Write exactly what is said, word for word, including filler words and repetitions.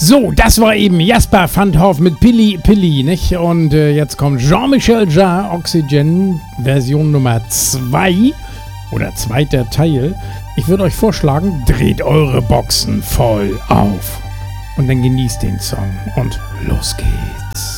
So, das war eben Jasper van Hoff mit Pilli Pilli, nicht? Und äh, jetzt kommt Jean-Michel Jarre, Oxygen, Version Nummer zwei oder zweiter Teil. Ich würde euch vorschlagen, dreht eure Boxen voll auf und dann genießt den Song und los geht's.